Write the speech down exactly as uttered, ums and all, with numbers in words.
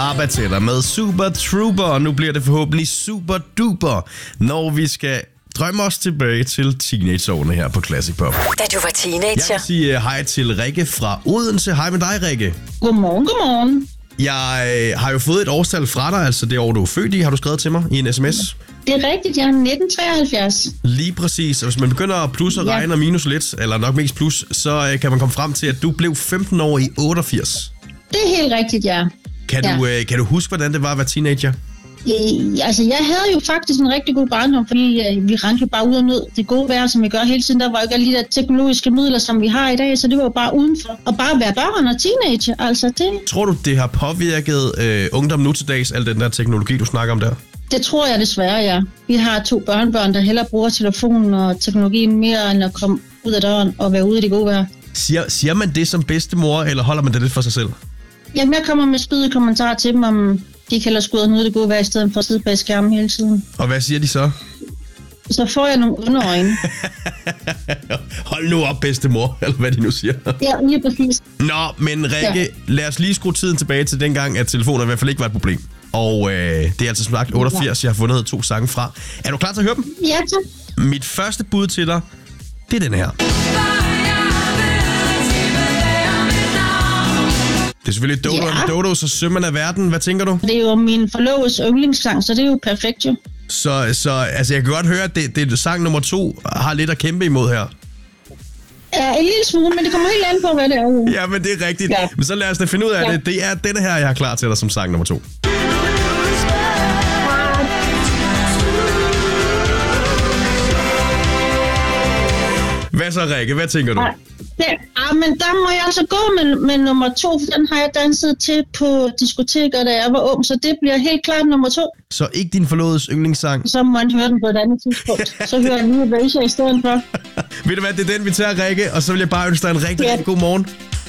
ABBA til dig med Super Trooper, og nu bliver det forhåbentlig super duper, når vi skal drømme os tilbage til teenageårene her på Classic Pop. Da du var teenager. Jeg vil sige uh, hej til Rikke fra Odense. Hej med dig, Rikke. Godmorgen, godmorgen. Jeg øh, har jo fået et årstal fra dig, altså det år, du er født i, har du skrevet til mig i en sms. Det er rigtigt, jeg er nitten treoghalvfjerds. Lige præcis, og hvis man begynder at plus og regne ja. og minus lidt, eller nok mest plus, så øh, kan man komme frem til, at du blev femten år i otteogfirs. Det er helt rigtigt, ja. Kan, ja. Du, øh, kan du huske, hvordan det var at være teenager? Øh, altså, jeg havde jo faktisk en rigtig god barndom, fordi øh, vi rendte jo bare ud og nød det gode vejr, som vi gør hele tiden. Der var jo ikke alle de der teknologiske midler, som vi har i dag, så det var jo bare udenfor. Og bare være børn og teenager, altså det... Tror du, det har påvirket øh, ungdom nu til dags, al den der teknologi, du snakker om der? Det tror jeg desværre, ja. Vi har to børnebørn, der hellere bruger telefonen og teknologien mere, end at komme ud af døren og være ude i det gode vejr. Siger, siger man det som bedstemor, eller holder man det lidt for sig selv? Jamen, jeg kommer med spydige kommentarer til dem, om de kan hellere skulle ud og nyde det gode vejr, i stedet for at sidde bag skærmen hele tiden. Og hvad siger de så? Så får jeg nogle underøjne. Hold nu op, bedstemor, eller hvad de nu siger. Ja, lige præcis. Nå, men Rikke, ja. lad os lige skrue tiden tilbage til dengang, at telefoner i hvert fald ikke var et problem. Og øh, det er altså som sagt otteogfirs, jeg har fundet to sange fra. Er du klar til at høre dem? Ja, tak. Mit første bud til dig, det er den her. Det er selvfølgelig Dodo ja. Dodos og Sømmerne af verden. Hvad tænker du? Det er jo min forloves yndlingssang, så det er jo perfekt jo. Så, så altså, jeg kan godt høre, at det, det sang nummer to har lidt at kæmpe imod her. Ja, en lille smule, men det kommer helt an på, hvad det er. Ja, men det er rigtigt. Ja. Men så lad os da finde ud af ja. det. Det er denne her, jeg har klar til dig som sang nummer to. Hvad så, Rikke? Hvad tænker du? Ja, ah, men der må jeg altså gå med, med nummer to, for den har jeg danset til på diskoteker, da jeg var ung, så det bliver helt klart nummer to. Så ikke din forlovedes yndlingssang? Så må man høre den på et andet tidspunkt. Så hører jeg lige Erasure i stedet for. Ved du hvad, det er den, vi tager, Rikke, og så vil jeg bare ønske dig en rigtig, ja. rigtig god morgen.